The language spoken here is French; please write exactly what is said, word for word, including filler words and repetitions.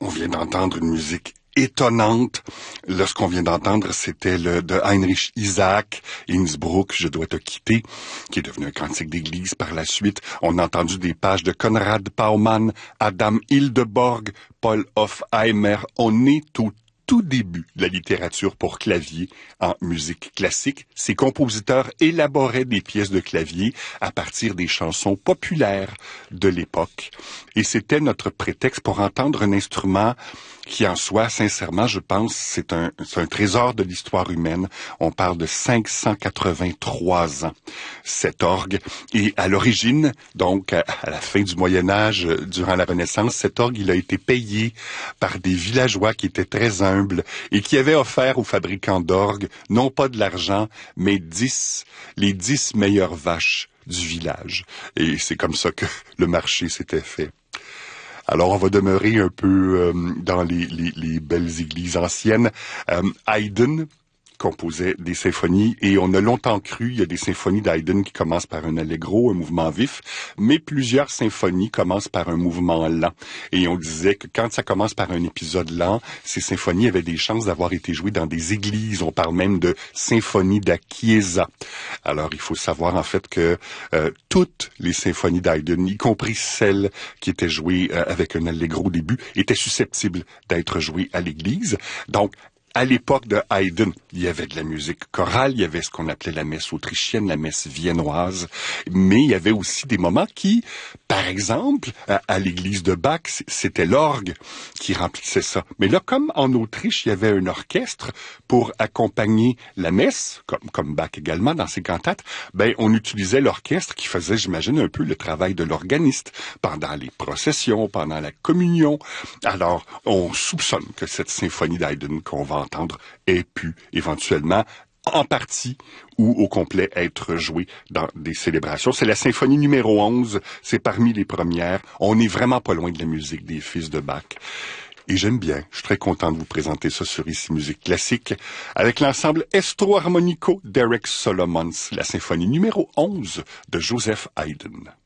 On vient d'entendre une musique étonnante. Là, ce qu'on vient d'entendre, c'était le de Heinrich Isaac Innsbruck, Je dois te quitter, qui est devenu un cantique d'église par la suite. On a entendu des pages de Konrad Paumann, Adam Hildeborg, Paul Hofheimer. On est au tout début de la littérature pour clavier en musique classique. Ces compositeurs élaboraient des pièces de clavier à partir des chansons populaires de l'époque. Et c'était notre prétexte pour entendre un instrument qui en soi, sincèrement, je pense, c'est un, c'est un trésor de l'histoire humaine. On parle de cinq cent quatre-vingt-trois ans, cet orgue. Et à l'origine, donc à, à la fin du Moyen-Âge, durant la Renaissance, cet orgue, il a été payé par des villageois qui étaient très humbles et qui avaient offert aux fabricants d'orgues, non pas de l'argent, mais dix, les dix meilleures vaches du village. Et c'est comme ça que le marché s'était fait. Alors, on va demeurer un peu euh, dans les, les, les belles églises anciennes. Euh, Haydn composait des symphonies et on a longtemps cru, il y a des symphonies d'Haydn qui commencent par un allegro, un mouvement vif, mais plusieurs symphonies commencent par un mouvement lent. Et on disait que quand ça commence par un épisode lent, ces symphonies avaient des chances d'avoir été jouées dans des églises. On parle même de symphonie da Chiesa. Alors, il faut savoir en fait que euh, toutes les symphonies d'Haydn, y compris celles qui étaient jouées euh, avec un allegro au début, étaient susceptibles d'être jouées à l'église. Donc, à l'époque de Haydn, il y avait de la musique chorale, il y avait ce qu'on appelait la messe autrichienne, la messe viennoise, mais il y avait aussi des moments qui, par exemple, à, à l'église de Bach, c'était l'orgue qui remplissait ça. Mais là, comme en Autriche, il y avait un orchestre pour accompagner la messe, comme, comme Bach également dans ses cantates, ben, on utilisait l'orchestre qui faisait, j'imagine, un peu le travail de l'organiste pendant les processions, pendant la communion. Alors, on soupçonne que cette symphonie d'Haydn qu'on va entendre ait pu éventuellement en partie ou au complet être joué dans des célébrations. C'est la symphonie numéro onze, c'est parmi les premières. On n'est vraiment pas loin de la musique des fils de Bach. Et j'aime bien, je suis très content de vous présenter ça sur Ici Musique Classique, avec l'ensemble Estro Armonico d'Eric Solomons, la symphonie numéro onze de Joseph Haydn.